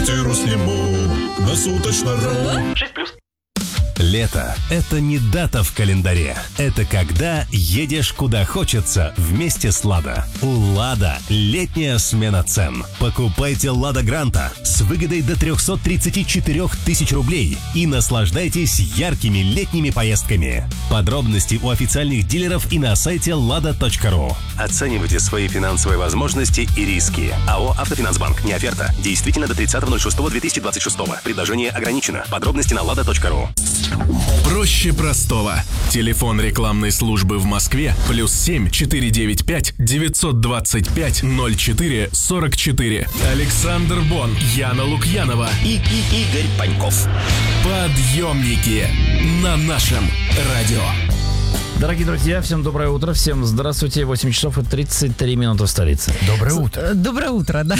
квартиру сниму на суточно.ру. 6+. Лето – это не дата в календаре. Это когда едешь куда хочется вместе с «Лада». У «Лада» летняя смена цен. Покупайте «Лада Гранта» с выгодой до 334 тысяч рублей и наслаждайтесь яркими летними поездками. Подробности у официальных дилеров и на сайте lada.ru. Оценивайте свои финансовые возможности и риски. АО «Автофинансбанк». Не оферта. Действительно до 30.06.2026. Предложение ограничено. Подробности на lada.ru. Проще простого. Телефон рекламной службы в Москве +7 495 925 04 44. Александр Бон, Яна Лукьянова И Игорь Паньков. Подъемники на нашем радио. Дорогие друзья, всем доброе утро, всем здравствуйте. 8 часов и 33 минуты в столице. Доброе утро. Доброе утро, да.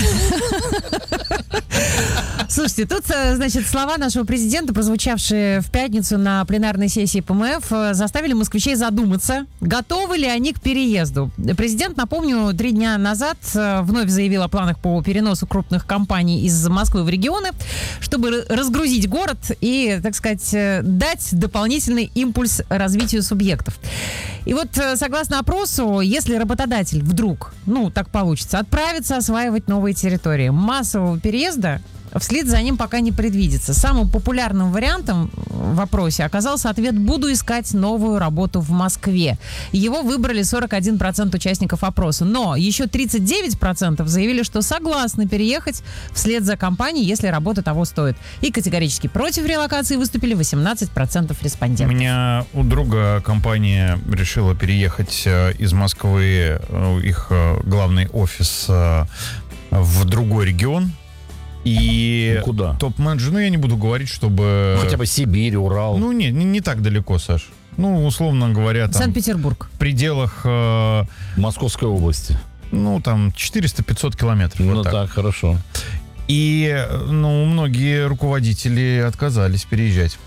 Слушайте, тут, значит, слова нашего президента, прозвучавшие в пятницу на пленарной сессии ПМФ, заставили москвичей задуматься, готовы ли они к переезду. Президент, напомню, 3 дня назад вновь заявил о планах по переносу крупных компаний из Москвы в регионы, чтобы разгрузить город и, так сказать, дать дополнительный импульс развитию субъектов. И вот, согласно опросу, если работодатель вдруг, так получится, отправится осваивать новые территории, массового переезда вслед за ним пока не предвидится. Самым популярным вариантом в опросе оказался ответ «буду искать новую работу в Москве». Его выбрали 41% участников опроса. Но еще 39% заявили, что согласны переехать вслед за компанией, если работа того стоит. И категорически против релокации выступили 18% респондентов. У меня у друга компания решила переехать из Москвы, их главный офис, в другой регион. И куда? Топ-менеджер, я не буду говорить, чтобы... Хотя бы Сибирь, Урал. Не так далеко, Саш. Условно говоря, там... Санкт-Петербург. В пределах... Московской области. Там 400-500 километров. Так, хорошо. И, многие руководители отказались переезжать.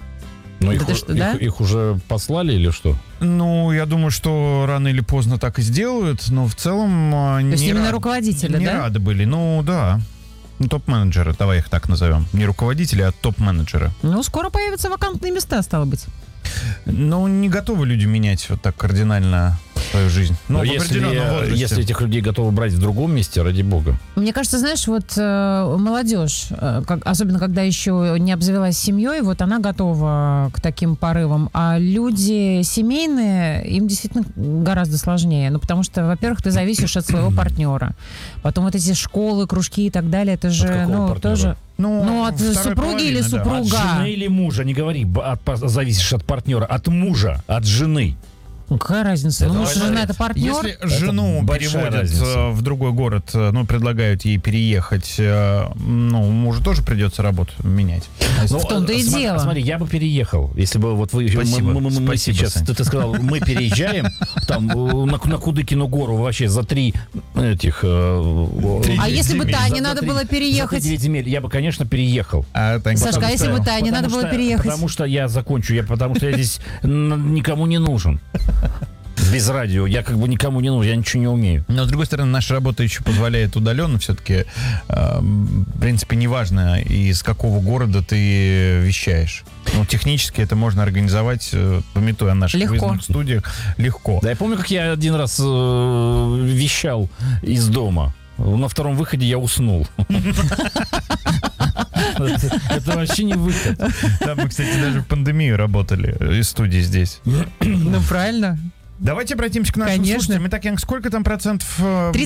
Их уже послали или что? Я думаю, что рано или поздно так и сделают, но в целом... То есть именно руководители, не рады были, да. Топ-менеджеры, давай их так назовем. Не руководители, а топ-менеджеры. Скоро появятся вакантные места, стало быть. Не готовы люди менять вот так кардинально свою жизнь. Но если этих людей готовы брать в другом месте, ради бога. Мне кажется, знаешь, молодежь, особенно когда еще не обзавелась семьей, она готова к таким порывам. А люди семейные, им действительно гораздо сложнее. Потому что, во-первых, ты зависишь от своего партнера. Потом эти школы, кружки и так далее, это же, тоже... от супруги или супруга. От жены или мужа, не говори, зависишь от партнера, от мужа, от жены. Какая разница? Муж и жена — это партнер. Если жену переводят в другой город, предлагают ей переехать, мужу тоже придется работу менять. В том-то и дело. Смотри, я бы переехал, если бы мы сейчас, ты сказал, мы переезжаем там на Кудыкину гору вообще за 3 этих... А если бы Тане надо было переехать? За 9 земель, я бы, конечно, переехал. Сашка, а если бы Тане надо было переехать? Потому что я закончу, потому что я здесь никому не нужен. Без радио. Я никому не нужен, я ничего не умею. Но, с другой стороны, наша работа еще позволяет удаленно все-таки, в принципе, неважно, из какого города ты вещаешь. Технически это можно организовать, пометуя о наших выездных студиях, легко. Да, я помню, как я один раз вещал из дома. На втором выходе я уснул. Это вообще не выход. Да, мы, кстати, даже в пандемию работали из студии здесь. Правильно. Давайте обратимся к нашим слушателям. Итак, Янг, сколько там процентов?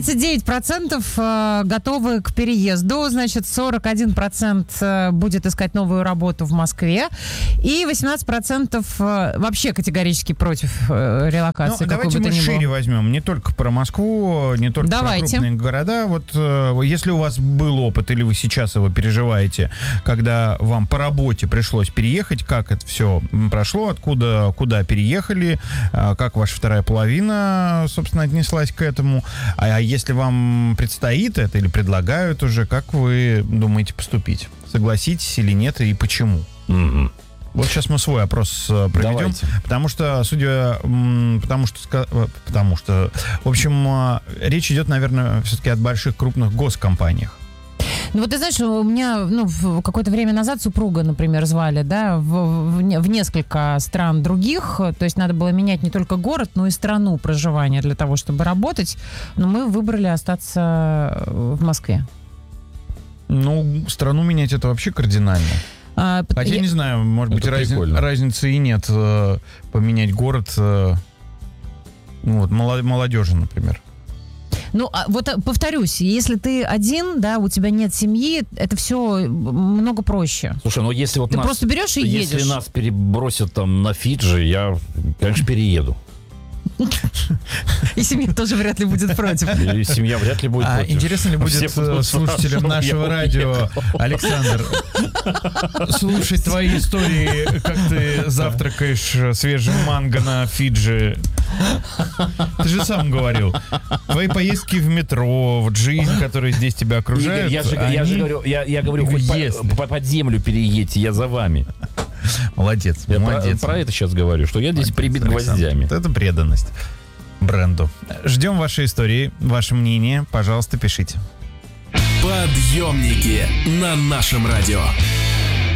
39% готовы к переезду, значит, 41% будет искать новую работу в Москве, и 18% вообще категорически против релокации. Давайте мы шире возьмем, не только про Москву, не только про крупные города. Если у вас был опыт, или вы сейчас его переживаете, когда вам по работе пришлось переехать, как это все прошло, куда переехали, как ваш вторая половина, собственно, отнеслась к этому. А если вам предстоит это или предлагают уже, как вы думаете поступить? Согласитесь или нет, и почему? Вот сейчас мы свой опрос проведем. Давайте. Потому что, в общем, речь идет, наверное, все-таки о больших крупных госкомпаниях. Ну вот ты знаешь, у меня какое-то время назад супруга, например, звали, да, в несколько стран других, то есть надо было менять не только город, но и страну проживания для того, чтобы работать, но мы выбрали остаться в Москве. Ну, страну менять это вообще кардинально. Хотя, не знаю, может быть, разницы и нет поменять город молодежи, например. Ну, вот повторюсь, если ты один, да, у тебя нет семьи, это все много проще. Слушай, ну если вот ты просто берешь и едешь. Если нас перебросят там на Фиджи, я, конечно, перееду. И семья тоже вряд ли будет против. И семья вряд ли будет против. Интересно ли будет слушателям нашего радио, Александр, слушать твои истории, как ты завтракаешь свежим манго на Фиджи? Ты же сам говорил. Твои поездки в метро, вот жизнь, которая здесь тебя окружает. Игорь, я говорю, хоть под землю переедьте, я за вами. Молодец, я молодец. Про это сейчас говорю, что я здесь прибит гвоздями. Это преданность бренду. Ждем ваши истории, ваше мнение. Пожалуйста, пишите. Подъемники на нашем радио.